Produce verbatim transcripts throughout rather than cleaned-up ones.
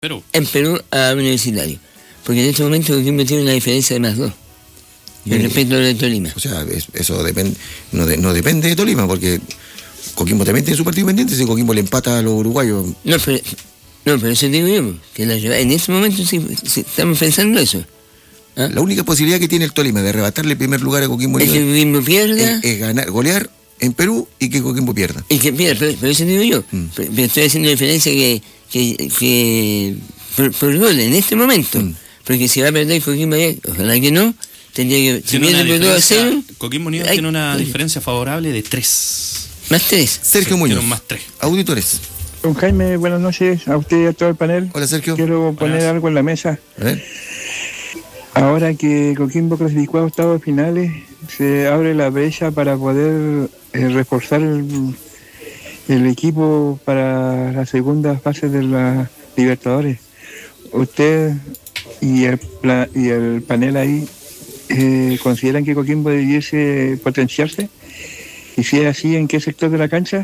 Perú. en Perú a Universitario. Porque en este momento Coquimbo tiene una diferencia de más dos. Con respecto a lo de Tolima. O sea, es, eso depende, no, de, no depende de Tolima, porque Coquimbo también tiene su partido pendiente, si Coquimbo le empata a los uruguayos. No, pero, no, pero eso digo yo, que la, en este momento sí, sí estamos pensando eso. ¿Ah? La única posibilidad que tiene el Tolima de arrebatarle el primer lugar a Coquimbo es que Coquimbo pierda. Es, es ganar, golear en Perú y que Coquimbo pierda. Y que pierda, pero, pero eso digo yo. Mm. Pero, pero estoy haciendo diferencia que, que, que por, por gol en este momento. Mm. Porque si va a perder Coquimbo, ojalá que no. Tendría que si pierde por dos a cero. Coquimbo Unido hay, tiene una hay, diferencia favorable de tres. Más tres. Sergio sí, Muñoz. Más tres. Auditores. Don Jaime, buenas noches a usted y a todo el panel. Hola, Sergio. Quiero poner Buenas. algo en la mesa. A ver. Ahora que Coquimbo clasificó a octavos finales, se abre la brecha para poder eh, reforzar el, el equipo para la segunda fase de la Libertadores. Usted y el, y el panel ahí eh, ¿consideran que Coquimbo debiese potenciarse? Y si es así, ¿en qué sector de la cancha?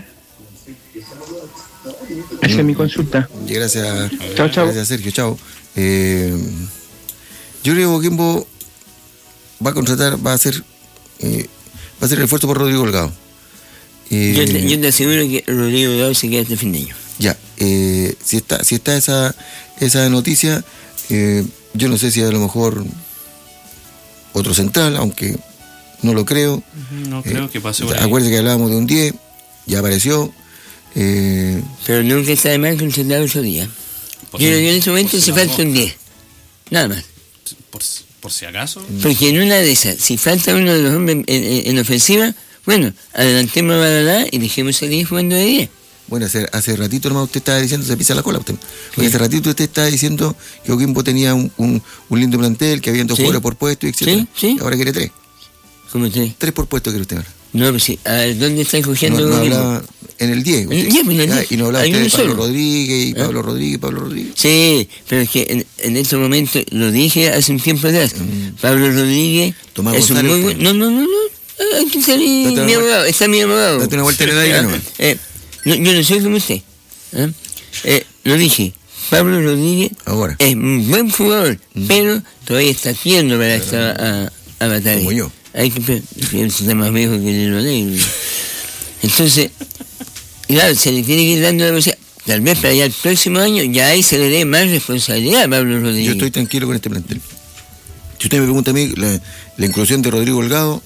Esa mm. es mi consulta. Gracias, chao, chao. Gracias, Sergio. Chao. Eh, yo creo que Coquimbo va a contratar, va a hacer, eh, va a hacer el esfuerzo por Rodrigo Holgado. Eh, yo, te, yo te aseguro que Rodrigo Holgado se queda este fin de año. Ya, eh, si está, si está esa, esa noticia, eh, yo no sé si a lo mejor otro central, aunque no lo creo. No creo eh, que pase por ahí. Acuérdate que hablábamos de un diez, ya apareció. Eh, Pero nunca está de más contratar otro día. Yo creo que en este momento se falta un diez. Nada más. Por, por si acaso. Porque en una de esas, si falta uno de los hombres en, en, en ofensiva, bueno, adelantemos a Badalá y dejemos a diez jugando de diez. Bueno, hace, hace ratito nomás usted estaba diciendo, se pisa la cola usted. Porque sí. Hace ratito usted estaba diciendo que Coquimbo tenía un, un, un lindo plantel, que había dos ¿Sí? jugadores por puesto, etcétera. ¿Sí? ¿Sí? Y ahora quiere tres. ¿Cómo tres? Tres por puesto quiere usted ahora. No, pues sí. A ver, ¿dónde está cogiendo no, no Coquimbo? Hablaba en el diez. En el diez, pues, ya, y no hablaba usted de Pablo solo. Rodríguez, y ¿Ah? Pablo Rodríguez, Pablo Rodríguez. Sí, pero es que en, en estos momentos, lo dije hace un tiempo atrás, mm. Pablo Rodríguez Tomás es González, un muy buen... No, no, no, no. Aquí está mi, mi abogado, está mi abogado. Date una vuelta en el aire, ¿no? Eh, no, yo no soy como usted. ¿eh? Eh, lo dije, Pablo Rodríguez Ahora. es un buen jugador, mm. pero todavía está tierno para estar a, a batalla. Como yo. Hay que está más viejo que el Rodríguez. Entonces, claro, se le tiene que ir dando la posibilidad. Tal vez para allá el próximo año ya ahí se le dé más responsabilidad a Pablo Rodríguez. Yo estoy tranquilo con este plantel. Si usted me pregunta a mí, la, la inclusión de Rodrigo Holgado,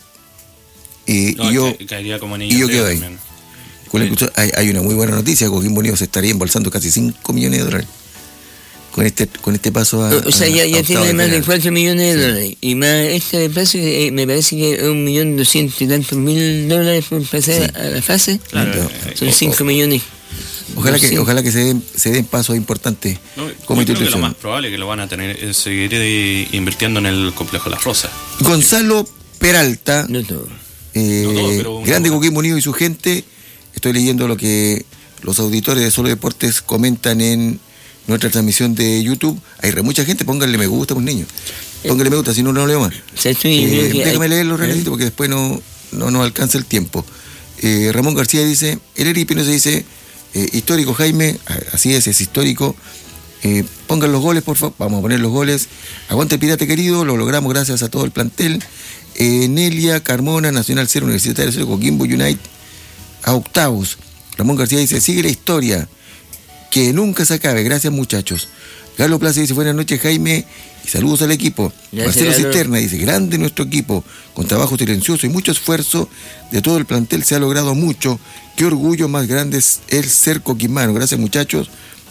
eh, no, y yo, caería como y yo quedo ahí. Con la inclusión, hay, hay una muy buena noticia, Coquimbo Unido se estaría embolsando casi cinco millones de dólares. Con este, con este paso a. O sea, a, ya, ya a tiene más de cuatro millones de sí. dólares. Y más este paso, eh, me parece que es un millón doscientos y tantos mil dólares por pasar sí. a la fase. Claro, no, eh, son eh, cinco oh, millones. Ojalá que, ojalá que se den, se den pasos importantes. No, como yo creo que lo institución. más probable que lo van a tener es seguir eh, invirtiendo en el complejo Las Rosas. Gonzalo Peralta, No todo. Eh, no todo pero grande Coquimbo Unido y su gente. Estoy leyendo lo que los auditores de Solo Deportes comentan en nuestra transmisión de YouTube. Hay re mucha gente, pónganle me gusta, pues niños. Pónganle me gusta, si no, no leo más. O sea, estoy, eh, déjame hay... leerlo, Renatito, porque después no, no nos alcanza el tiempo. Eh, Ramón García dice, el Eri Pinoza dice, eh, histórico Jaime, así es, es histórico. Eh, pongan los goles, por favor, vamos a poner los goles. Aguante el Pirata querido, lo logramos gracias a todo el plantel. Eh, Nelia, Carmona, Nacional cero, Universitario cero, Coquimbo United a octavos. Ramón García dice, sigue la historia, que nunca se acabe, gracias muchachos. Galo Plaza dice, buenas noches Jaime, y saludos al equipo. Gracias, Marcelo Galo. Cisterna dice, grande nuestro equipo, con trabajo silencioso y mucho esfuerzo de todo el plantel se ha logrado mucho, qué orgullo más grande es el ser coquimano, gracias muchachos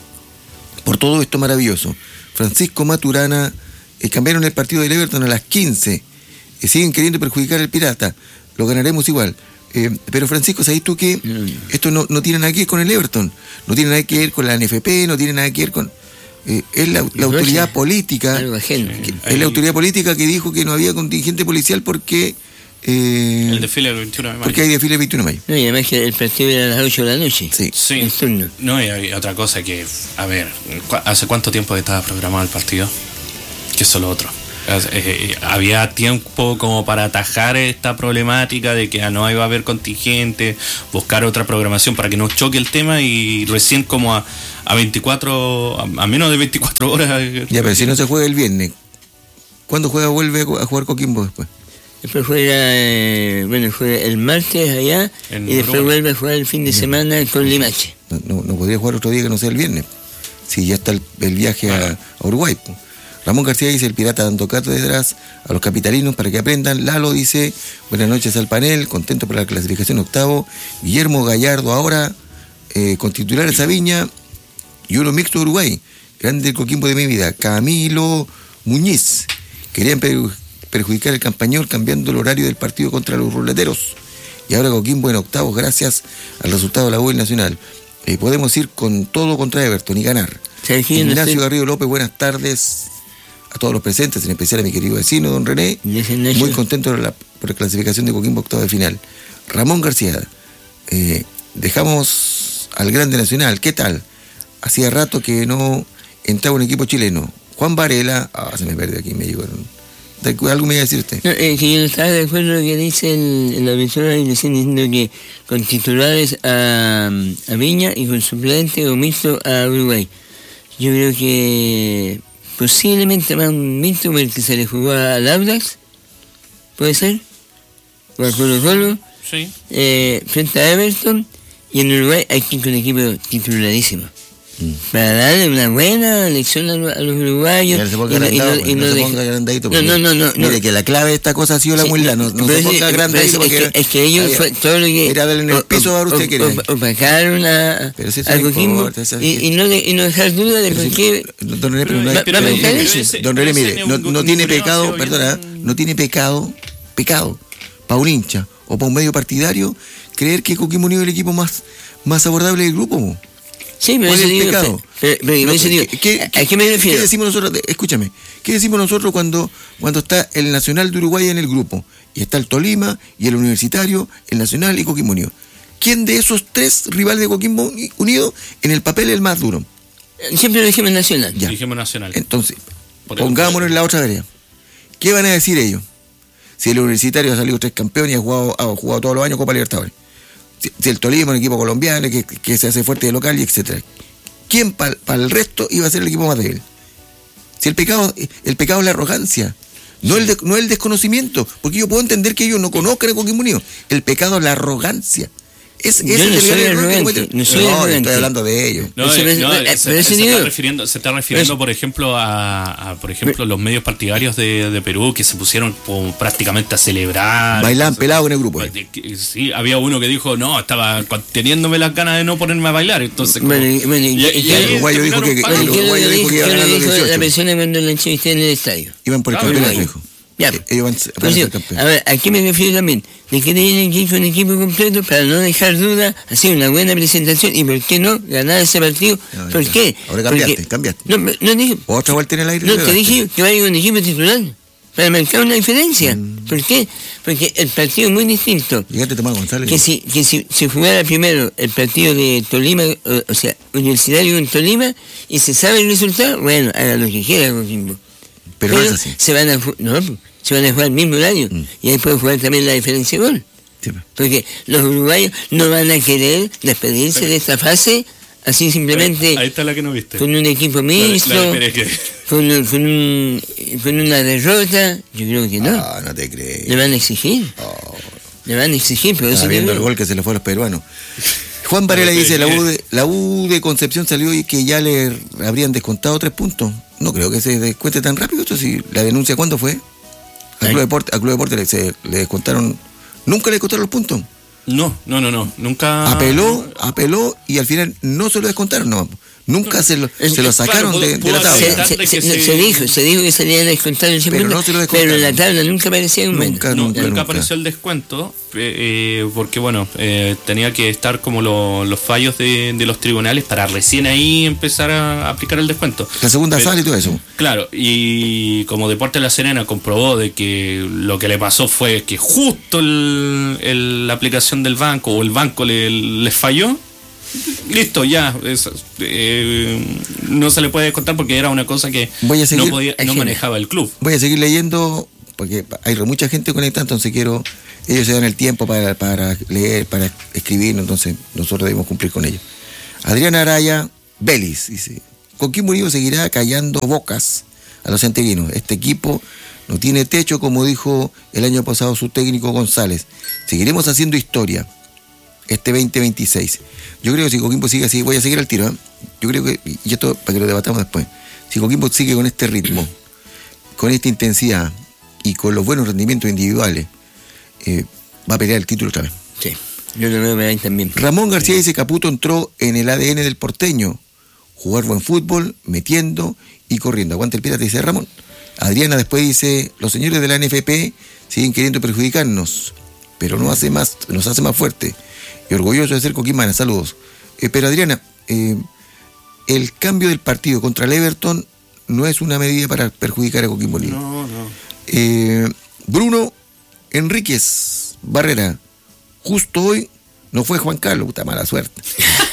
por todo esto maravilloso. Francisco Maturana, eh, cambiaron el partido del Everton a las quince, eh, siguen queriendo perjudicar al Pirata, lo ganaremos igual. Eh, pero Francisco, ¿sabes tú que esto no, no tiene nada que ver con el Everton? No tiene nada que ver con la N F P, no tiene nada que ver con... Eh, es la, la autoridad política, que, es la autoridad política que dijo que no había contingente policial porque... Eh, el desfile del veintiuno de mayo. Porque hay desfile el veintiuno de mayo. No, y además que el partido era a las ocho de la noche. Sí. Sí. El turno. No, y hay otra cosa que... A ver, ¿hace cuánto tiempo que estaba programado el partido? Que eso es lo otro. Eh, había tiempo como para atajar esta problemática de que ah, no iba a haber contingente, buscar otra programación para que no choque el tema, y recién como a, a veinticuatro, a, a menos de veinticuatro horas. Ya, pero si no se juega el viernes, ¿cuándo juega, vuelve a jugar Coquimbo después? Después juega, eh, bueno, juega el martes allá en y después Uruguay. Vuelve a jugar el fin de semana con Limache. No, no, no podría jugar otro día que no sea el viernes, si ya está el, el viaje a, a Uruguay. Pues. Ramón García dice: el pirata dando cátedras a los capitalinos para que aprendan. Lalo dice: buenas noches al panel, contento por la clasificación octavo. Guillermo Gallardo ahora eh, con titulares a Viña y uno mixto de Uruguay. Grande el Coquimbo de mi vida. Camilo Muñiz: querían perju- perjudicar el campañol cambiando el horario del partido contra los ruleteros. Y ahora Coquimbo en octavos gracias al resultado de la U Nacional. Eh, podemos ir con todo contra Everton y ganar. Ignacio Garrido López: buenas tardes a todos los presentes, en especial a mi querido vecino, don René. Muy contento por la, por la clasificación de Coquimbo octavo de final. Ramón García: eh, dejamos al grande Nacional, ¿qué tal? Hacía rato que no entraba un equipo chileno. Juan Varela, ah, se me perdió aquí, me llegó. ¿Algo me iba a decir usted? No, eh, que yo no estaba de acuerdo con lo que dice el, el auditor ahí diciendo que con titulares a, a Viña y con suplente o mixto a Uruguay. Yo creo que posiblemente más un mixto porque se le jugó al Audax, ¿puede ser? O a Colo Colo, sí. eh, frente a Everton, y en Uruguay hay que ir con un equipo titularísimo. Mm. Para darle una buena lección a los, a los uruguayos. Se ponga y, no, y no, no se ponga agrandadito. No, no, no, no. Mire no. que la clave de esta cosa ha sido la humildad. No, no se ponga agrandadito porque... Es que, es que ellos fue todo lo que... Era darle en el piso a usted quería. Opacaron a Coquimbo y, y, no de, y no dejar duda de por qué... Don René, pero no hay... Don René, mire, no, no tiene pecado, perdona, no tiene pecado, pecado, para un hincha o para un medio partidario, creer que Coquimbo Unido es el equipo más, más abordable del grupo. Sí, pero ¿cuál es el digo, pecado? Pero, pero, no, digo, ¿qué, qué, ¿a qué me refiero? ¿Qué decimos nosotros? Escúchame, ¿qué decimos nosotros cuando, cuando está el Nacional de Uruguay en el grupo? Y está el Tolima, y el Universitario, el Nacional y Coquimbo Unido. ¿Quién de esos tres rivales de Coquimbo Unido en el papel es el más duro? Siempre lo dijimos Nacional. Ya. Dijimos Nacional. Entonces, pongámonos en la otra vereda. ¿Qué van a decir ellos? Si el Universitario ha salido tres campeones y ha jugado, ha jugado todos los años Copa Libertadores. Si, si el Tolima, un equipo colombiano que, que se hace fuerte de local y etcétera. ¿Quién para pa el resto iba a ser el equipo más débil? Si el pecado, el pecado es la arrogancia, no, sí. el de, no el desconocimiento, porque yo puedo entender que ellos no conozcan a Coquimbo Unido. El pecado es la arrogancia. Es, yo no soy arrogante, no soy no, estoy hablando de ellos. No, no, se, se, se, está refiriendo, se está refiriendo, por ejemplo, a, a por ejemplo, los medios partidarios de, de Perú que se pusieron como, prácticamente a celebrar. Bailaban pelados en el grupo. Sí, había uno que dijo, no, estaba conteniéndome las ganas de no ponerme a bailar. Entonces, como, bueno, bueno, y, y, y el uruguayo dijo que, el uruguayo dijo que iba a ganar los dieciocho. La persona cuando la entrevisté en el estadio. Iban por el campeonato, dijo. Ya, ellos van a, pues, a ver, ¿a qué me refiero también? De que tienen que ir con un equipo completo para no dejar duda, hacer una buena presentación y, ¿por qué no, ganar ese partido? No, ¿por ya. qué? Ahora cambiaste, Porque, cambiaste. No, no dije, otra vuelta en el aire. No, te dije que vaya con un equipo titular para marcar una diferencia. Mm. ¿Por qué? Porque el partido es muy distinto. Llegaste Tomás González. Que si, que si se jugara primero el partido de Tolima, o, o sea, Universitario con Tolima, y se sabe el resultado, bueno, haga lo que quiera Coquimbo. Pero, Pero no es así. Se van a no, se van a jugar el mismo horario mm. y ahí pueden jugar también la diferencia de gol. Sí. Porque los uruguayos no van a querer despedirse de esta fase así simplemente. Ahí está la que no viste. Con un equipo mixto, la, la que... con, con, un, con una derrota, yo creo que no. Ah, no te crees. Le van a exigir. Oh. Le van a exigir, pero está viendo el gol que se le fue a los peruanos. Juan Varela dice, la U, de, la U de Concepción salió y que ya le habrían descontado tres puntos. No creo que se descuente tan rápido. Esto si la denuncia, ¿cuándo fue? A Club Deporte, a Club Deporte le, se, le descontaron, nunca le descontaron los puntos. No, no, no, no, nunca. Apeló, apeló y al final no se lo descontaron, no. Nunca se lo, se lo sacaron claro, de, de la tabla. Se, se, se, se, se dijo, se dijo que se le iba a descontar el pero, no se lo pero en la tabla nunca aparecía un nunca, momento. No, nunca, nunca apareció el descuento, eh, porque bueno, eh, tenía que estar como lo, los fallos de, de los tribunales para recién ahí empezar a aplicar el descuento. La segunda pero, sala y todo eso. Claro, y como Deportes La Serena comprobó de que lo que le pasó fue que justo el, el, la aplicación del banco o el banco le, les falló, listo, ya. Es, eh, no se le puede descontar porque era una cosa que Voy a seguir, no, podía, no manejaba el club. Voy a seguir leyendo porque hay mucha gente conectada, entonces quiero, ellos se dan el tiempo para, para leer, para escribir, entonces nosotros debemos cumplir con ellos. Adriana Araya Vélez dice: Coquimbo Unido seguirá callando bocas a los santiaguinos. Este equipo no tiene techo, como dijo el año pasado su técnico González. Seguiremos haciendo historia este veinte veintiséis. Yo creo que si Coquimbo sigue así, voy a seguir al tiro, ¿eh? Yo creo que, y esto para que lo debatamos después, si Coquimbo sigue con este ritmo, con esta intensidad y con los buenos rendimientos individuales, eh, va a pelear el título otra vez. Sí, yo lo veo ahí también. Ramón García dice: Caputo entró en el A D N del porteño, jugar buen fútbol, metiendo y corriendo. Aguanta el pirata, dice Ramón. Adriana después dice: los señores de la N F P siguen queriendo perjudicarnos, pero no hace más, nos hace más fuerte y orgulloso de ser coquimana. Saludos. Eh, pero Adriana, eh, el cambio del partido contra el Everton no es una medida para perjudicar a Coquimbo Unido. No, no. Eh, Bruno Enríquez Barrera: justo hoy no fue Juan Carlos, puta mala suerte.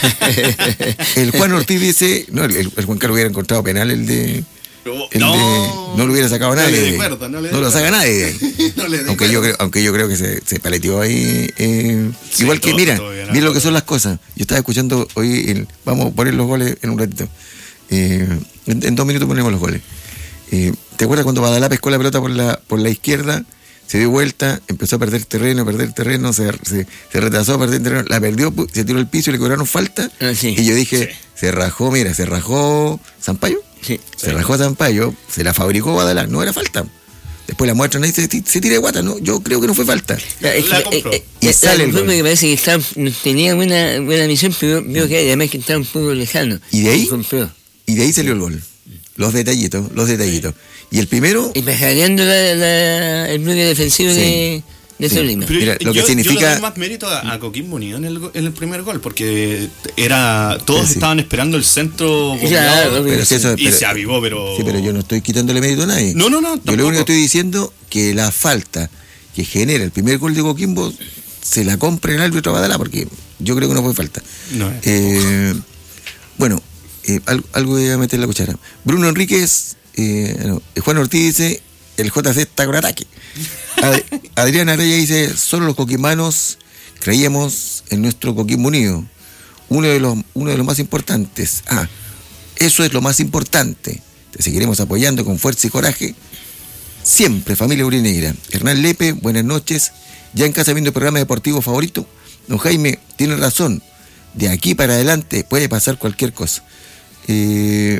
El Juan Ortiz dice: no, el, el Juan Carlos hubiera encontrado penal el de... El no, de, no lo hubiera sacado nadie. No, le acuerdo, no, le no lo saca nadie. No le aunque, yo creo, aunque yo creo que se, se paleteó ahí. Eh, sí, igual que, todo, mira, todo mira lo que son las cosas. Yo estaba escuchando hoy, el, vamos a poner los goles en un ratito. Eh, en, en dos minutos ponemos los goles. Eh, ¿Te acuerdas cuando Badalá pescó la pelota por la, por la izquierda? Se dio vuelta, empezó a perder terreno, a perder terreno, se, se, se retrasó a perder terreno, la perdió, se tiró al piso y le cobraron falta. Ah, sí. Y yo dije, sí. se rajó, mira, se rajó Sampaio. Sí. Se rajó Sampaio, se la fabricó Badalá, no era falta. Después la muestran ahí, se, se tira de guata, no, yo creo que no fue falta. Ya, es la que, compró. eh, eh, Y sale el gol. que parece que estaba, tenía buena, buena misión, pero vio que además que estaba un poco lejano. ¿Y de ahí? Y compró. Y de ahí salió el gol. Los detallitos, los detallitos. Y el primero... Y pajareando la, la, el bloque defensivo sí. de, de Sí. Tolima. Pero Mira, lo yo, que significa... yo le doy más mérito a, a Coquimbo Unido en el, en el primer gol, porque era todos Sí, sí. estaban esperando el centro Claro, bombeado, pero si eso- y pero- se avivó, pero... Sí, pero yo no estoy quitándole mérito a nadie. No, no, no, Yo tampoco. lo único que estoy diciendo que la falta que genera el primer gol de Coquimbo se la compra el árbitro Badalá, porque yo creo que no fue falta. No, Eh, bueno, eh, algo, algo voy a meter la cuchara. Bruno Enríquez, eh, no, Juan Ortiz dice: el J C está con ataque. Ad, Adriana Araya dice: solo los coquimanos creíamos en nuestro Coquimbo Unido. Uno de los, uno de los más importantes. Ah, eso es lo más importante. Te seguiremos apoyando con fuerza y coraje. Siempre, familia urinegra. Hernán Lepe, buenas noches. Ya en casa viendo el programa deportivo favorito. Don Jaime tiene razón. De aquí para adelante puede pasar cualquier cosa. Eh,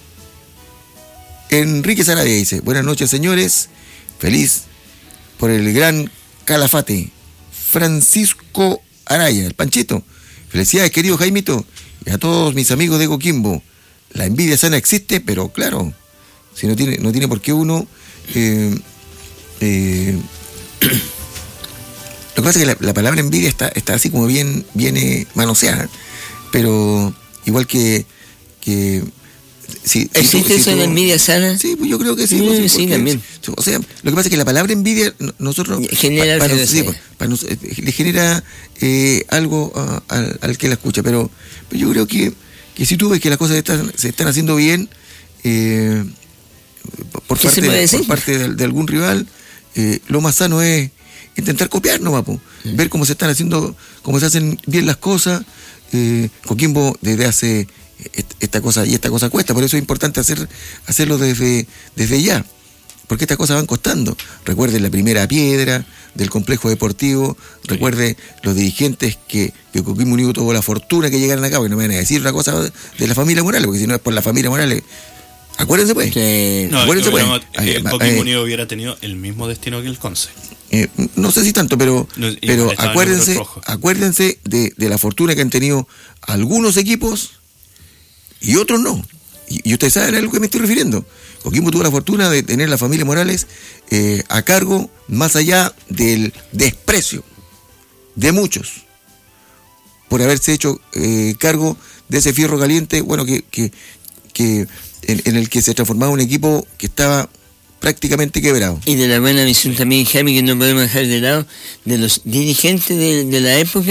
Enrique Sarabia dice: buenas noches, señores. Feliz por el gran Calafate. Francisco Araya, el Panchito. Felicidades, querido Jaimito. Y a todos mis amigos de Coquimbo. La envidia sana existe, pero claro, si no tiene, no tiene por qué uno... Eh, eh, lo que pasa es que la, la palabra envidia está, está así como bien, bien eh, manoseada, pero igual que... que si, ¿Existe si tú, si eso de tú, la envidia sana? Sí, pues yo creo que sí. Sí, pues, sí, porque, también. O sea, lo que pasa es que la palabra envidia, nosotros... Genera pa, para, algo sí, de pues, para nos, eh, le genera eh, algo a, a, al que la escucha, pero, pero yo creo que, que si tú ves que las cosas están, se están haciendo bien, eh, por parte, de, por parte de, de algún rival, eh, lo más sano es intentar copiar nomás, po. Sí. Ver cómo se están haciendo, cómo se hacen bien las cosas. eh, Coquimbo desde hace esta cosa y esta cosa cuesta, por eso es importante hacer hacerlo desde, desde ya, porque estas cosas van costando. Recuerden la primera piedra del complejo deportivo, sí. Recuerde los dirigentes que, que Coquimbo Unido tuvo la fortuna que llegaran acá, porque no me van a decir una cosa de la familia Morales, porque si no es por la familia Morales, acuérdense pues. Sí. No, acuérdense pues. El Coquimbo Unido hubiera tenido el mismo destino que el Conce. Eh, no sé si tanto, pero, no, pero acuérdense, acuérdense de, de la fortuna que han tenido algunos equipos y otros no. Y, y ustedes saben a lo que me estoy refiriendo. Coquimbo tuvo la fortuna de tener la familia Morales eh, a cargo, más allá del desprecio de muchos, por haberse hecho eh, cargo de ese fierro caliente, bueno, que, que, que en, en el que se transformaba un equipo que estaba prácticamente quebrado. Y de la buena visión también, Jaime, que no podemos dejar de lado, de los dirigentes de, de la época,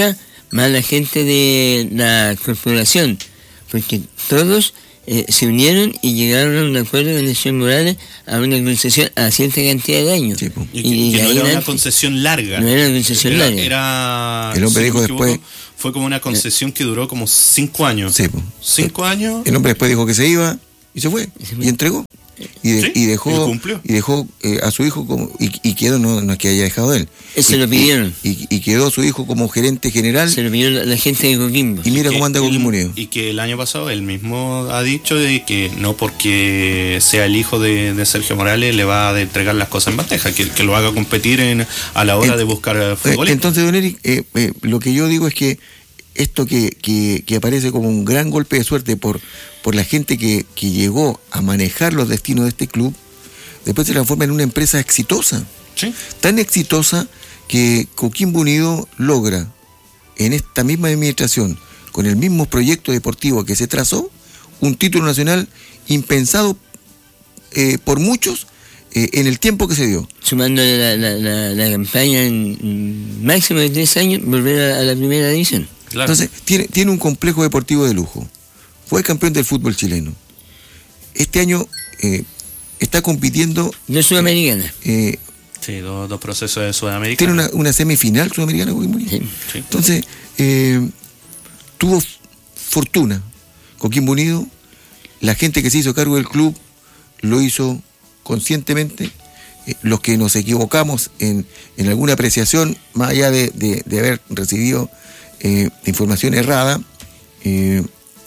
más la gente de la corporación, porque todos eh, se unieron y llegaron a un acuerdo con el señor Morales a una concesión a cierta cantidad de años. Sí, po. Y, que, y que no era una concesión larga. No era una concesión era, larga. Era, el hombre si dijo no después... equivoco, fue como una concesión que duró como cinco años. Sí, po. Cinco años. El hombre después dijo que se iba y se fue. Y entregó. Y, de, Sí, y dejó y y dejó eh, a su hijo como y, y quedó, no, no es que haya dejado él. Eso y, lo pidieron. Y, y quedó su hijo como gerente general. Se lo pidió la, la gente de Coquimbo. Y mira que cómo anda Coquimbo Unido. Y que el año pasado él mismo ha dicho de que no porque sea el hijo de, de Sergio Morales le va a entregar las cosas en bandeja, que, que lo haga competir en, a la hora en, de buscar eh, futbolistas. Entonces, don Eric, eh, eh, lo que yo digo es que esto que, que, que aparece como un gran golpe de suerte por, por la gente que, que llegó a manejar los destinos de este club, después se transforma en una empresa exitosa. ¿Sí? Tan exitosa que Coquimbo Unido logra, en esta misma administración, con el mismo proyecto deportivo que se trazó, un título nacional impensado eh, por muchos eh, en el tiempo que se dio. Sumando la, la, la, la campaña en, en máximo de tres años, volver a, a la primera división. Claro. Entonces, tiene, tiene un complejo deportivo de lujo. Fue campeón del fútbol chileno. Este año eh, está compitiendo... No sudamericana. Eh, Sí, dos, dos procesos de Sudamérica. Tiene una, una semifinal sudamericana. Sí. Sí. Entonces, eh, tuvo fortuna. Coquimbo Unido, la gente que se hizo cargo del club lo hizo conscientemente. Eh, los que nos equivocamos en, en alguna apreciación, más allá de, de, de haber recibido eh, información errada, eh,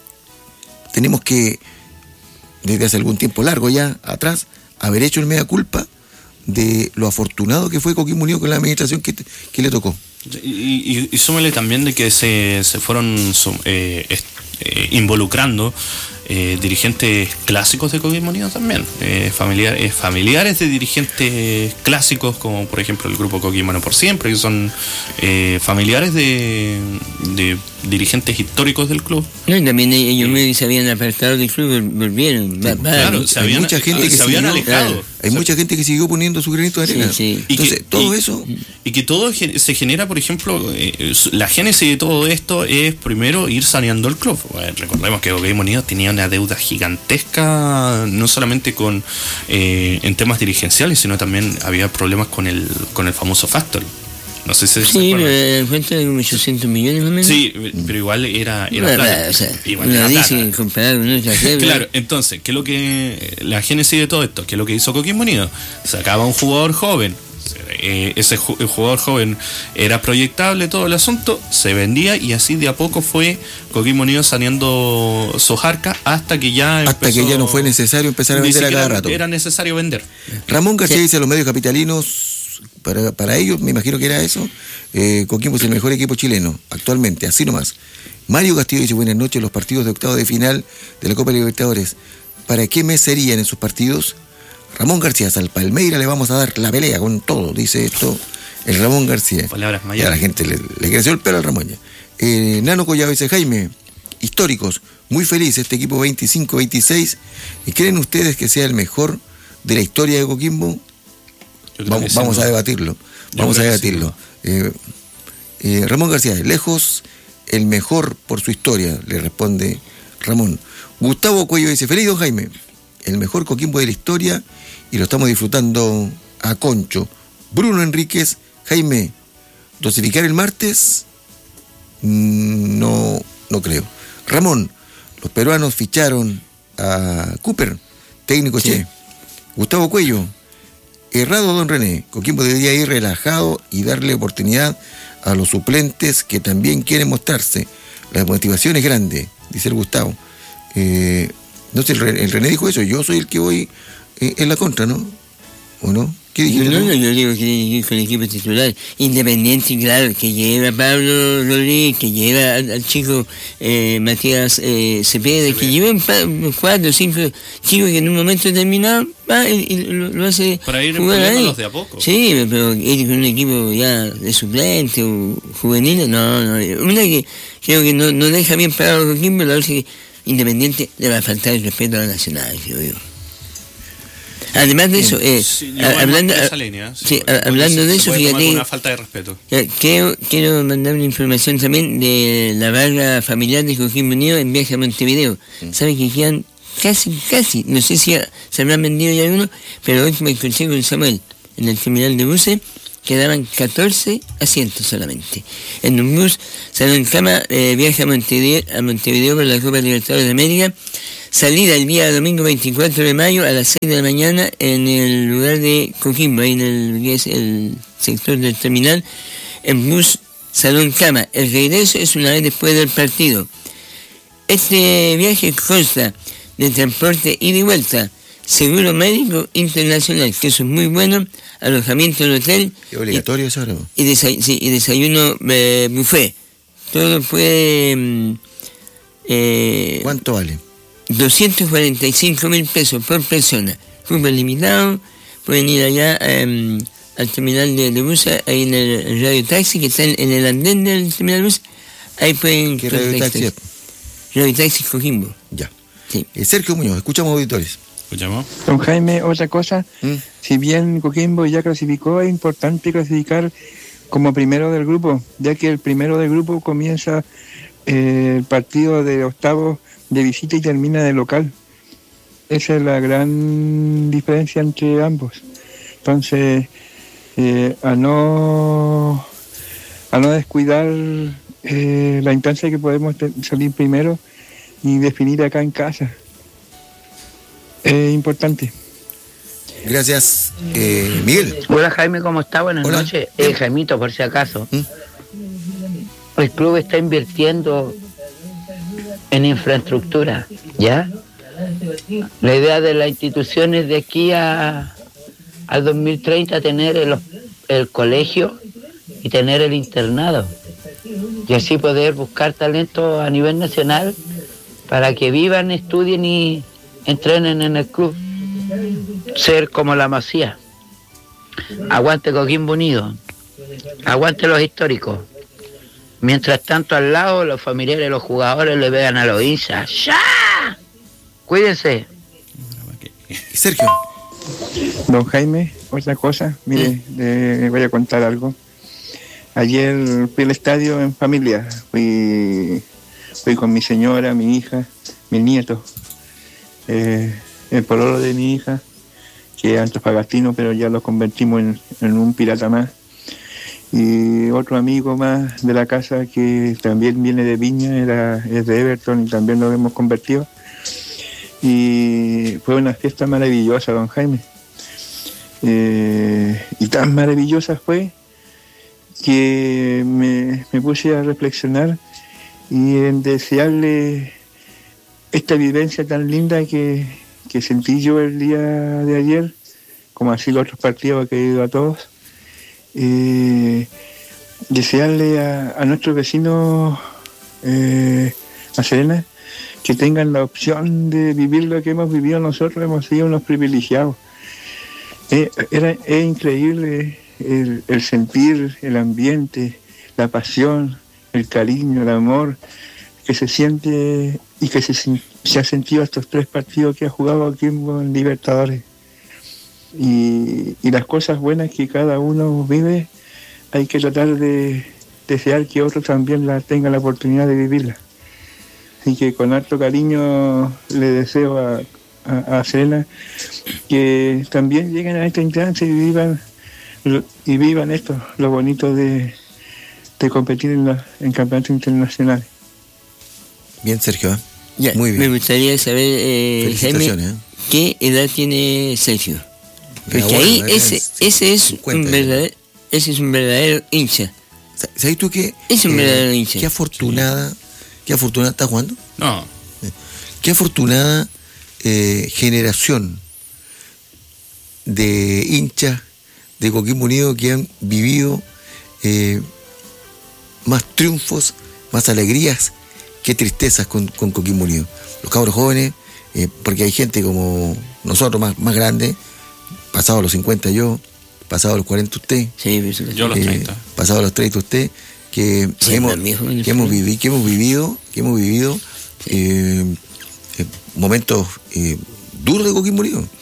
tenemos que, desde hace algún tiempo largo ya atrás, haber hecho el mea culpa de lo afortunado que fue Coquimbo Unido con la administración que, que le tocó. Y, y, y súmele también de que se, se fueron eh, eh, involucrando eh, dirigentes clásicos de Coquimbo Unido también, eh, familiar, eh, familiares de dirigentes clásicos como por ejemplo el grupo Coquimbo No por Siempre, que son eh, familiares de, de dirigentes históricos del club. No, y también ellos mismos se habían apartado del club, volvieron. Va, va, Claro, se hay habían, mucha gente que se habían siguió, alejado. claro. Hay mucha gente que siguió poniendo su granito de arena. Sí, sí. Y Entonces, que, todo y, eso... Y que todo ge- se genera, por ejemplo, eh, la génesis de todo esto es primero ir saneando el club. Bueno, recordemos que Coquimbo Unido tenía una deuda gigantesca, no solamente con eh, en temas dirigenciales, sino también había problemas con el con el famoso Factory. No sé si se Sí, acuerdan. pero cuenta de como ochocientos millones más o menos. Sí, pero igual era, era Bueno, plata. o sea, Igual uno era dice plata. que comparar con otras deudas. Claro, entonces, ¿qué es lo que la génesis de todo esto? ¿Qué es lo que hizo Coquimbo Unido? Sacaba un jugador joven, eh, ese ju- el jugador joven era proyectable todo el asunto, se vendía y así de a poco fue Coquimbo Unido saneando sus arcas hasta que ya Hasta empezó- que ya no fue necesario empezar a ni vender a cada siquiera rato. era necesario vender. Ramón García Sí. dice a los medios capitalinos, para, para ellos, me imagino que era eso, eh, Coquimbo es el mejor equipo chileno, actualmente, así nomás. Mario Castillo dice, buenas noches, los partidos de octavo de final de la Copa Libertadores, ¿para qué mes serían esos partidos? Ramón García, al Palmeira le vamos a dar la pelea con todo, dice esto el Ramón García. Palabras Ya mayores. la gente le, le creció el pelo al Ramón ya. Eh, Nano Collado dice, Jaime, históricos, muy feliz este equipo veinticinco veintiséis, ¿y creen ustedes que sea el mejor de la historia de Coquimbo? Yo creo Vamos, que vamos sí, a ¿no? debatirlo. Yo Vamos a creo que sí, debatirlo. Eh, eh, Ramón García, lejos el mejor por su historia, le responde Ramón. Gustavo Cuello dice, feliz don Jaime, el mejor Coquimbo de la historia y lo estamos disfrutando a concho. Bruno Enríquez, Jaime, ¿dosificar el martes? Mm, No, no creo. Ramón, los peruanos ficharon a Cooper, técnico Sí. Che. Gustavo Cuello, errado don René, Coquimbo debería ir relajado y darle oportunidad a los suplentes que también quieren mostrarse. La motivación es grande, dice el Gustavo. Eh, no sé, el, Re- el René dijo eso, yo soy el que voy eh, en la contra, ¿no? ¿O no? ¿Qué dijiste No, tú? no, yo digo que tiene que ir con el equipo titular. Independiente, claro, que lleva a Pablo Rodríguez, que lleva al, al chico eh, Matías eh, Cepeda, que lleva un pa- unos cuatro o cinco chicos que en un momento determinado va y, y lo, lo hace Para ir jugar ahí. poniéndolos de a poco. Sí, pero ir con un equipo ya de suplente o juvenil, no, no. Una que creo que no, no deja bien parado con Coquimbo, la otra que Independiente le va a faltar el respeto a la Nacional, creo yo. Además de eso, eh, Sí, a- hablando, de a- esa línea, sí, sí, porque a- hablando se- de se eso, puede tomar fíjate, como una falta de respeto. eh, quiero, quiero mandar una información también de la barra familiar de Coquimbo Unido en viaje a Montevideo. ¿Saben que quedan casi, casi, no sé si se habrán vendido ya algunos, pero hoy me encontré con Samuel en el terminal de buses, quedaban catorce asientos solamente. En un bus, Salón Cama, eh, viaje a Montevideo, a Montevideo por la Copa Libertadores de América, salida el día domingo veinticuatro de mayo a las seis de la mañana en el lugar de Coquimbo, ahí en el, que es el sector del terminal, en bus Salón Cama. El regreso es una vez después del partido. Este viaje consta de transporte ida y vuelta, seguro médico internacional, que eso es muy bueno, alojamiento en hotel Es obligatorio eso, ¿no? y, desa- sí, y desayuno eh, buffet. Todo puede... mm, eh, ¿Cuánto vale? doscientos cuarenta y cinco mil pesos por persona. Cupo limitado, pueden ir allá eh, al terminal de, de bus, ahí en el radio taxi, que está en, en el andén del terminal de bus, ahí pueden... ¿Qué radio taxi es? Radio taxi Coquimbo. Ya. Sí. Eh, Sergio Muñoz, escuchamos auditores. ¿Escuchamos? Don Jaime, otra cosa, ¿Mm? si bien Coquimbo ya clasificó, es importante clasificar como primero del grupo, ya que el primero del grupo comienza eh, el partido de octavos de visita y termina de local. Esa es la gran diferencia entre ambos. Entonces, eh, a no a no descuidar eh, la instancia que podemos te- salir primero y definir acá en casa. Es importante. Gracias, eh, Miguel. Hola Jaime, ¿cómo está? Buenas Hola. noches. Eh, Jaimito, por si acaso. ¿Mm? El club está invirtiendo en infraestructura, ¿ya? La idea de la institución es de aquí a al dos mil treinta tener el, el colegio y tener el internado. Y así poder buscar talento a nivel nacional para que vivan, estudien y entrenen en el club. Ser como la Masía. Aguante Coquimbo Unido. Aguante los históricos. Mientras tanto al lado los familiares, los jugadores le vean a los hinchas. ¡Ya! Cuídense. Sergio. Don Jaime, otra cosa, mire, le voy a contar algo. Ayer fui al estadio en familia, fui, fui con mi señora, mi hija, mis nietos, eh, el pololo de mi hija, que es antofagastino, pero ya lo convertimos en, en un pirata más. Y otro amigo más de la casa que también viene de Viña, era, es de Everton y también lo hemos convertido. Y fue una fiesta maravillosa, don Jaime. Eh, y tan maravillosa fue que me, me puse a reflexionar y en desearle esta vivencia tan linda que, que sentí yo el día de ayer, como así los otros partidos que he ido a todos. Eh, desearle a, a nuestros vecinos, eh, a Serena, que tengan la opción de vivir lo que hemos vivido nosotros. Hemos sido unos privilegiados. Eh, era, es increíble el, el sentir, el ambiente, la pasión, el cariño, el amor que se siente y que se, se ha sentido estos tres partidos que ha jugado aquí en Libertadores. Y, y las cosas buenas que cada uno vive, hay que tratar de desear que otros también la tengan la oportunidad de vivirla. Así que con harto cariño le deseo a, a, a Serena que también lleguen a esta instancia y vivan y vivan esto, lo bonito de, de competir en, la, en campeonatos internacionales. Bien, Sergio. ¿eh? Ya, Muy bien. me gustaría saber, eh, Felicitaciones. Jaime, ¿eh? ¿qué edad tiene Sergio? Porque Bueno, ahí bueno, ese, sí, ese es cincuenta, un verdadero, ese es un verdadero hincha. ¿Sabes tú qué? Es un verdadero hincha. Qué afortunada, qué afortunada, ¿estás jugando? No, Qué afortunada eh, generación de hinchas de Coquimbo Unido que han vivido eh, más triunfos, más alegrías que tristezas con, con Coquimbo Unido. Los cabros jóvenes, eh, porque hay gente como nosotros más, más grande, pasado los cincuenta yo, pasado los cuarenta usted, Sí, por supuesto. yo los eh, treinta. pasado los treinta usted, que, Sí, hemos, también, joven, que, hemos sí. vivi- que hemos vivido, que hemos vivido eh, eh, momentos eh, duros de Coquimbo Unido.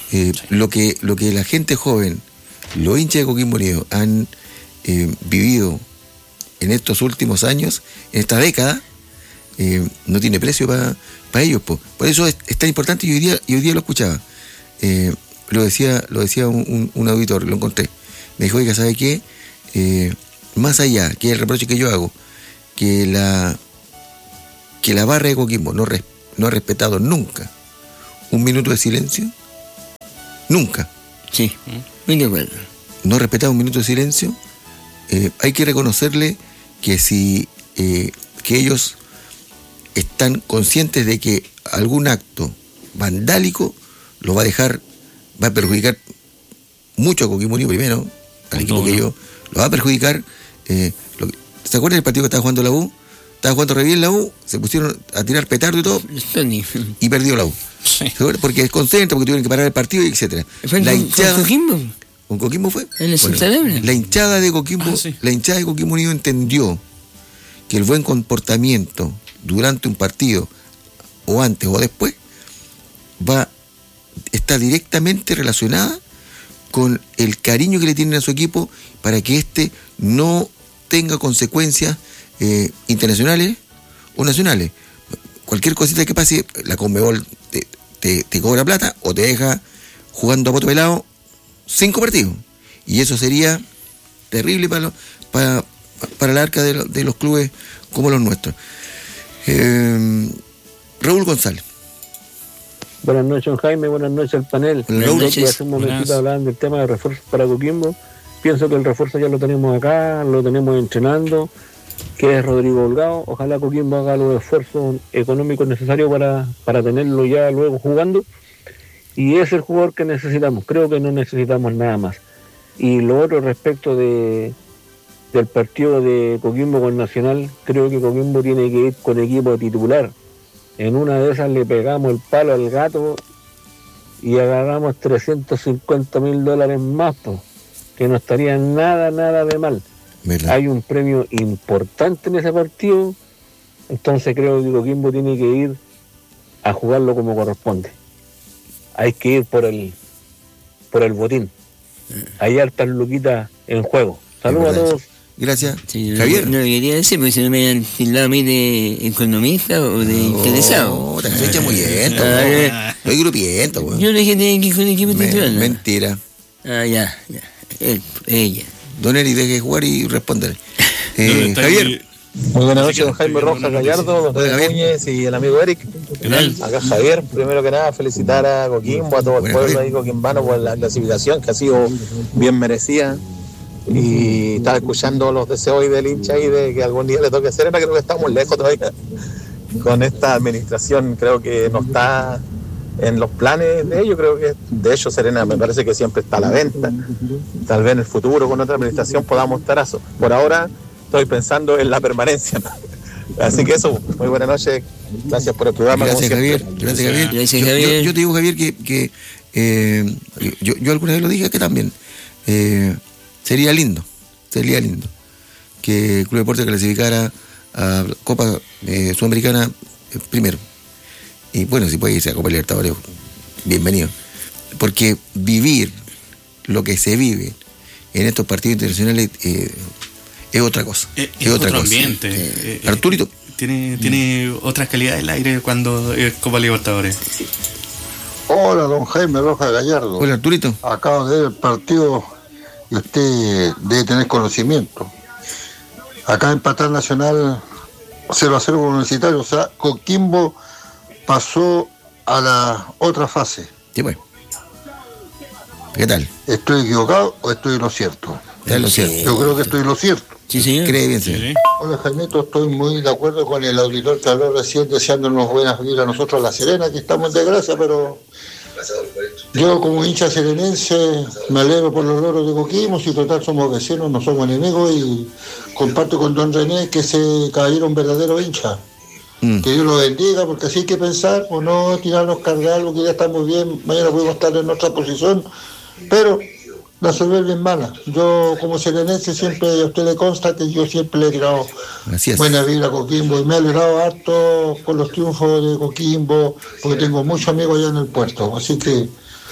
Eh, sí. lo, que, lo que la gente joven, los hinchas de Coquimbo Unido han eh, vivido en estos últimos años, en esta década, eh, no tiene precio para pa ellos. Po. Por eso es, es tan importante y hoy día, y hoy día lo escuchaba. Eh, lo decía, lo decía un, un, un auditor, lo encontré. Me dijo, oiga, ¿sabe qué? Eh, más allá, que es el reproche que yo hago, que la que la barra de Coquimbo no, res, no ha respetado nunca un minuto de silencio, nunca. Sí, muy de acuerdo. No ha respetado un minuto de silencio. Eh, hay que reconocerle que si eh, que ellos están conscientes de que algún acto vandálico lo va a dejar, va a perjudicar mucho a Coquimbo Unido primero, al equipo no, que no. yo, lo va a perjudicar. Eh, lo, ¿Se acuerdan del partido que estaba jugando la U? Estaba jugando re bien la U, se pusieron a tirar petardo y todo, y perdió la U. Sí. Porque desconcentra, porque tuvieron que parar el partido, y etcétera. ¿Fue la con, hinchada, con Coquimbo? ¿Con Coquimbo fue? ¿En el bueno, la hinchada de Coquimbo, ah, sí. la hinchada de Coquimbo Unido entendió que el buen comportamiento durante un partido, o antes o después, va está directamente relacionada con el cariño que le tienen a su equipo para que éste no tenga consecuencias eh, internacionales o nacionales. Cualquier cosita que pase, la Conmebol te, te, te cobra plata o te deja jugando a poto pelado cinco partidos. Y eso sería terrible para, lo, para, para la arca de, lo, de los clubes como los nuestros. Eh, Raúl González. Buenas noches, don Jaime, buenas noches al panel. Buenas noches. Hace un momentito hablaban del tema de refuerzos para Coquimbo. Pienso que el refuerzo ya lo tenemos acá, lo tenemos entrenando, que es Rodrigo Holgado. Ojalá Coquimbo haga los esfuerzos económicos necesarios para, para tenerlo ya luego jugando. Y es el jugador que necesitamos. Creo que no necesitamos nada más. Y lo otro respecto de del partido de Coquimbo con Nacional, creo que Coquimbo tiene que ir con equipo titular. En una de esas le pegamos el palo al gato y agarramos trescientos cincuenta mil dólares más, pues, que no estaría nada, nada de mal. ¿Verdad? Hay un premio importante en ese partido, entonces creo que Coquimbo tiene que ir a jugarlo como corresponde. Hay que ir por el por el botín. Hay hartas luquitas en juego. Saludos a todos. Gracias. Sí, Javier. No lo quería decir porque si no me han tildado a mí de economista o de no, interesado. No, te has hecho muy bien. Estoy grupiento, güey. Yo le dije que ir con equipo titular. ¿No? Mentira. Ah, ya, ya. Él, ella. Don Eri, deje jugar y responder. Eh, no, Javier. Muy, muy buenas noches, don Jaime Rojas Gallardo, don Javier Núñez y el amigo Eric. Acá Javier, primero que nada felicitar a Coquimbo, a todo el pueblo ahí coquimbano por la clasificación que ha sido bien merecida. Y estaba escuchando los deseos y del hincha y de que algún día le toque hacer, creo que estamos lejos todavía con esta administración, creo que no está en los planes de ellos, creo que de hecho Serena me parece que siempre está a la venta, tal vez en el futuro con otra administración podamos estar a eso. Por ahora estoy pensando en la permanencia, ¿no? Así que eso, muy buenas noches, gracias por el programa. Gracias Javier, gracias Javier. Gracias, yo, Javier. Yo, yo te digo Javier que, que eh, yo, yo alguna vez lo dije que también eh, sería lindo, sería lindo que el Club Deporte clasificara a Copa eh, Sudamericana eh, primero. Y bueno, si puede irse a Copa Libertadores, bienvenido. Porque vivir lo que se vive en estos partidos internacionales eh, es otra cosa. Es, es, es otra otro cosa. ambiente. Eh, Arturito. Tiene, tiene mm. otras calidades el aire cuando es Copa Libertadores. Hola, don Jaime Rojas Gallardo. Hola, Arturito. Acabo de ver el partido y usted debe tener conocimiento. Acá en Patal Nacional cero a cero con Universitario, o sea, Coquimbo pasó a la otra fase. Sí, bueno. ¿Qué tal? ¿Estoy equivocado o estoy en lo cierto? Es lo cierto. Yo creo que estoy en lo cierto. Sí, señor. Cree bien, señor. Sí. Hola, Jaimito, estoy muy de acuerdo con el auditor que habló recién, deseándonos buenas vidas a nosotros, a La Serena, que estamos en desgracia, pero yo como hincha serenense me alegro por los logros de Coquimbo, si total somos vecinos, no somos enemigos, y comparto con don René que ese caballero es un verdadero hincha. Mm. Que Dios lo bendiga, porque así hay que pensar, o no tirarnos cargar algo que ya estamos bien, mañana podemos estar en nuestra posición, pero la soberbia es mala. Yo como serenense siempre, a usted le consta que yo siempre le he tirado buena vibra a Coquimbo y me he alegrado harto con los triunfos de Coquimbo, porque tengo muchos amigos allá en el puerto, así que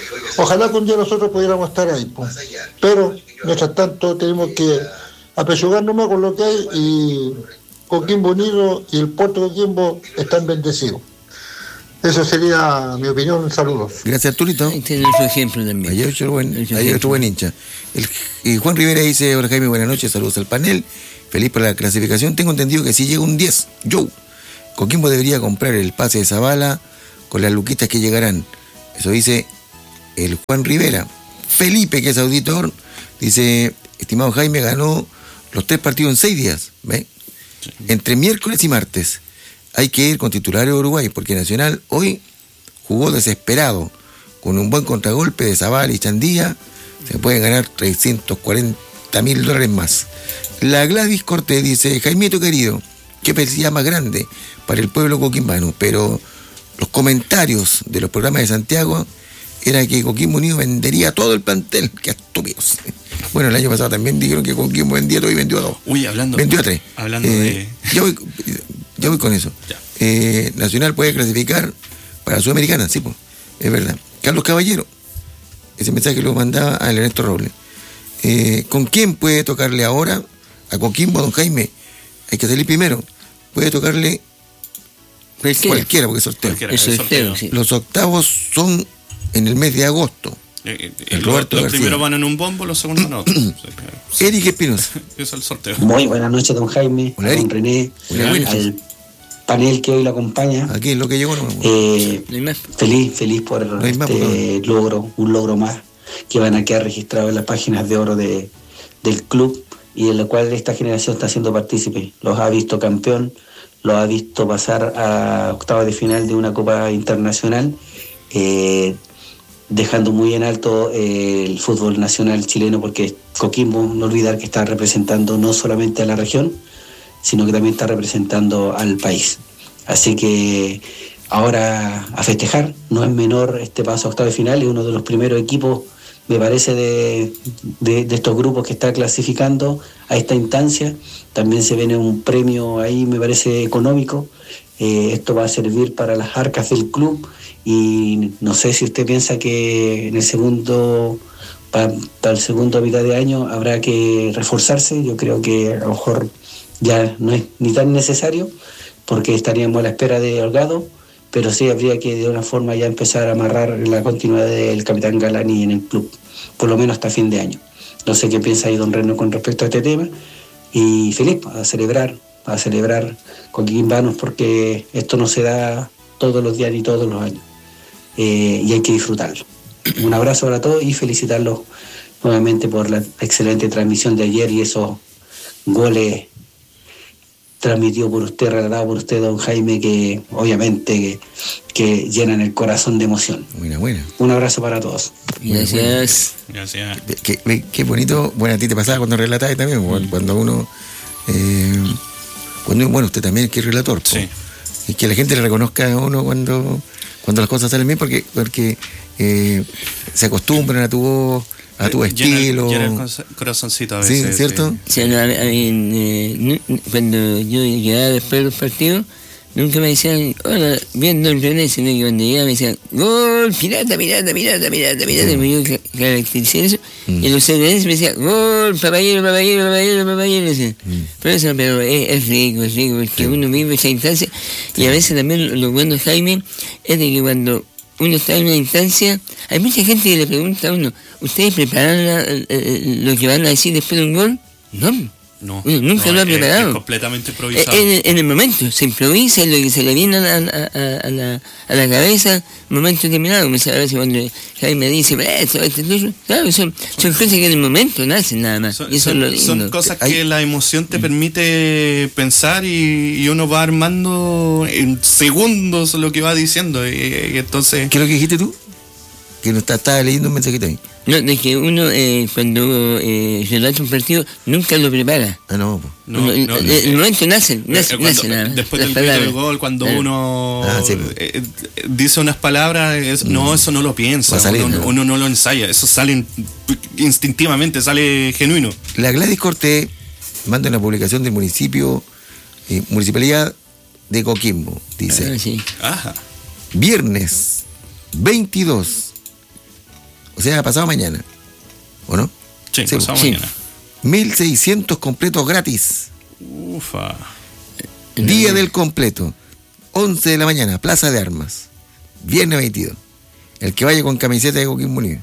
Ojalá que un día nosotros pudiéramos estar ahí, pues. Pero mientras tanto tenemos que apechugar nomás con lo que hay, y Coquimbo Unido y el puerto de Coquimbo están bendecidos. Eso sería mi opinión. Saludos. Gracias, Arturito. Este es nuestro ejemplo también. Ayer otro buen, ayer otro buen hincha. El, y Juan Rivera dice: hola Jaime, buenas noches, saludos al panel. Feliz por la clasificación. Tengo entendido que si llega un diez, yo, Coquimbo debería comprar el pase de Zavala con las luquitas que llegarán. Eso dice el Juan Rivera. Felipe, que es auditor, dice: estimado Jaime, ganó los tres partidos en seis días. ¿Ve? Sí. Entre miércoles y martes. Hay que ir con titulares de Uruguay, porque Nacional hoy jugó desesperado, con un buen contragolpe de Zavala y Chandía. Se pueden ganar trescientos cuarenta mil dólares más. La Gladys Cortés dice: Jaimito querido, qué felicidad más grande para el pueblo coquimbano, pero los comentarios de los programas de Santiago era que Coquimbo Unido vendería todo el plantel. Qué estúpidos. Bueno, el año pasado también dijeron que Coquimbo vendía todo y vendió a dos. Uy, hablando. Vendió a tres. Hablando eh, de. Ya voy, ya voy con eso. Eh, Nacional puede clasificar para Sudamericana, sí, pues, es verdad. Carlos Caballero, ese mensaje lo mandaba a Ernesto Robles. Eh, ¿Con quién puede tocarle ahora a Coquimbo, don Jaime? Hay que salir primero. Puede tocarle cualquiera, cualquiera porque es sorteo. Cualquiera, es sorteo, sí. Los octavos son en el mes de agosto. Eh, el Roberto los primeros van en un bombo, los segundos en otro. Eric Espinosa. Eso es el sorteo. Muy buenas noches, don Jaime. Hola, don René. Hola, al panel que hoy lo acompaña. Aquí es lo que llegó. No, eh, feliz, feliz por no este más, por logro, un logro más que van a quedar registrados en las páginas de oro de, del club, y en la cual esta generación está siendo partícipe. Los ha visto campeón, los ha visto pasar a octavos de final de una Copa Internacional, eh, dejando muy en alto eh, el fútbol nacional chileno, porque Coquimbo, no olvidar que está representando no solamente a la región, sino que también está representando al país. Así que ahora a festejar, no es menor este paso a octavos de final, es uno de los primeros equipos, me parece, de, de, de estos grupos que está clasificando a esta instancia. También se viene un premio ahí, me parece, económico. Eh, esto va a servir para las arcas del club, y no sé si usted piensa que en el segundo, para, para el segundo mitad de año habrá que reforzarse. Yo creo que a lo mejor ya no es ni tan necesario, porque estaríamos a la espera de Holgado, pero sí habría que de una forma ya empezar a amarrar la continuidad del capitán Galani en el club, por lo menos hasta fin de año. No sé qué piensa ahí don Reno con respecto a este tema, y feliz a celebrar, a celebrar coquimbanos, porque esto no se da todos los días ni todos los años, eh, y hay que disfrutarlo. Un abrazo para todos y felicitarlos nuevamente por la excelente transmisión de ayer y esos goles transmitido por usted, relatado por usted, don Jaime, que obviamente que, que llenan el corazón de emoción. Buena, buena. Un abrazo para todos. Gracias. Gracias. Qué, qué bonito. Bueno, a ti te pasaba cuando relatabas también, mm. cuando uno... Eh, cuando, bueno, usted también que es relator. Sí. Y que la gente le reconozca a uno cuando, cuando las cosas salen bien, porque, porque eh, se acostumbran a tu voz, a tu estilo. Llena el corazoncito a veces. Sí, ¿cierto? Sí. O sea, no, a mí, eh, cuando yo llegaba después de los partidos, nunca me decían, hola, bien don René, sino que cuando llegaba me decían, gol, pirata, pirata, pirata, pirata, pirata, mm. me yo caractericé eso, mm. y los serenenses me decían, gol, papayero, papayero, papayero, papayero, mm. pero eso, pero es, es rico, es rico, porque sí. uno vive esa instancia, sí. y a veces también lo bueno, Jaime, es de que cuando uno está en una instancia, hay mucha gente que le pregunta a uno, ¿ustedes preparan la, lo que van a decir después de un gol? No. No, uno nunca no, lo ha es, preparado. Es completamente improvisado. En, en el momento, se improvisa lo que se le viene a la, a, a la, a la cabeza, momento determinado. Como se habla cuando Jaime dice, esto, esto, esto, claro, son, son cosas que en el momento nacen nada más. Son, y eso son, es lo lindo. Son cosas que la emoción te permite pensar y, y uno va armando en segundos lo que va diciendo. Y, y entonces... ¿Qué es lo que dijiste tú? Que no estaba está leyendo un mensajito ahí. No, de que uno eh, cuando eh, relata un partido nunca lo prepara. Ah, no. no, uno, no el, no. el momento nace, nace, cuando, nace nada. Después del grito del gol, cuando ah. uno ah, sí. eh, dice unas palabras, es, mm. no, eso no lo piensa, salir, uno, ¿no? uno no lo ensaya, eso sale instintivamente, sale genuino. La Gladys Cortés manda una publicación del municipio, eh, Municipalidad de Coquimbo, dice. Ah, sí. Ajá. Viernes veintidós O sea, pasado mañana. ¿O no? Sí, sí pasado sí. mañana. mil seiscientos completos gratis. Ufa. Día del completo. once de la mañana, Plaza de Armas. Viernes veintidós. El que vaya con camiseta de Coquimbo Unido.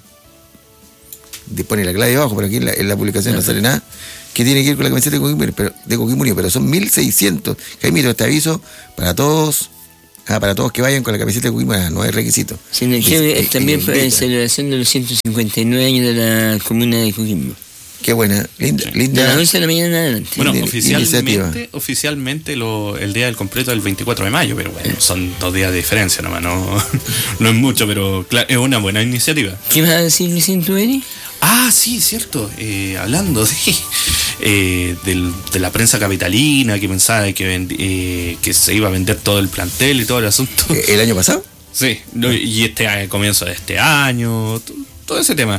Pone la clave abajo, pero aquí en la, en la publicación no, no sale nada que tiene que ir con la camiseta de Coquimbo, pero, de Coquimbo Unido, pero son mil seiscientos. Jaimito, este aviso para todos, ah, para todos que vayan con la camiseta de Coquimbo, no hay requisito. Sí, no, es, es, también es, en celebración de los ciento cincuenta y nueve años de la comuna de Coquimbo. Qué buena, linda, linda. De las once de la mañana en adelante. Bueno, oficialmente, oficialmente lo, el día del completo es el veinticuatro de mayo, pero bueno, son dos días de diferencia nomás, no, no es mucho, pero claro, es una buena iniciativa. ¿Qué vas a decir, Vicente Eri? Ah, sí, cierto. Eh, hablando de, eh, del, de la prensa capitalina que pensaba que, vendi, eh, que se iba a vender todo el plantel y todo el asunto. ¿El año pasado? Sí, no, y este el comienzo de este año, todo, todo ese tema.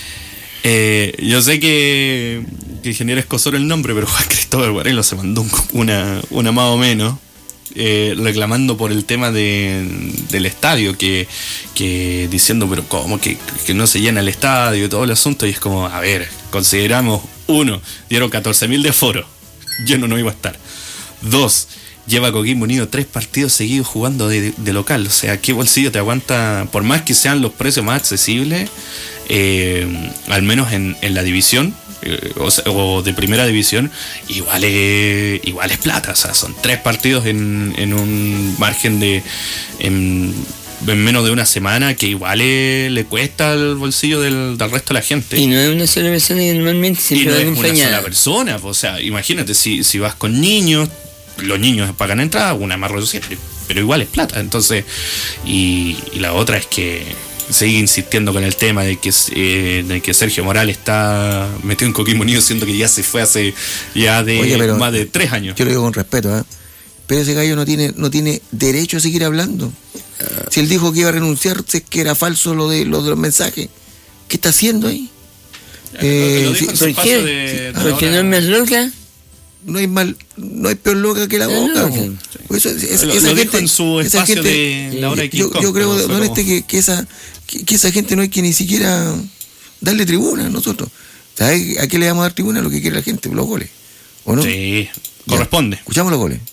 Eh, yo sé que, que ingeniero Escosor el nombre, pero Juan Cristóbal Guarelo se mandó un, una, una más o menos. Eh, reclamando por el tema de, del estadio, que, que diciendo, pero ¿cómo? Que, que no se llena el estadio y todo el asunto, y es como, a ver, consideramos, uno, dieron catorce mil de foro, lleno no iba a estar. Dos, lleva Coquimbo Unido tres partidos seguidos jugando de, de local, o sea, ¿qué bolsillo te aguanta? Por más que sean los precios más accesibles, eh, al menos en, en la división, O, o de primera división, igual es, igual es plata, o sea, son tres partidos en, en un margen de en, en menos de una semana, que igual es, le cuesta el bolsillo del, del resto de la gente. Y no es una sola persona que normalmente siempre va acompañada. Y no es una sola persona, o sea, imagínate, si, si vas con niños, los niños pagan entrada, una más reducida, pero, pero igual es plata, entonces, y, y la otra es que sigue insistiendo con el tema de que, eh, de que Sergio Morales está metido en Coquimbo Unido, siendo que ya se fue hace ya de Oye, pero, más de tres años. Yo lo digo con respeto, ¿eh? Pero ese gallo no tiene no tiene derecho a seguir hablando. Uh, si él dijo que iba a renunciar, es que era falso lo de, lo de los mensajes. ¿Qué está haciendo ahí? Eh, lo, lo sí, ¿Por qué? De, ¿Por qué no es más loca? No hay mal, no hay peor loca que la boca. Sí. Pues eso, es, lo, esa lo gente, dijo en su espacio gente, de la hora de Yo, yo creo, don este, que, que esa que, que esa gente no hay que ni siquiera darle tribuna a nosotros. ¿Sabes a qué le vamos a dar tribuna? A lo que quiere la gente, los goles. ¿O no? Sí, corresponde. Ya. Escuchamos los goles.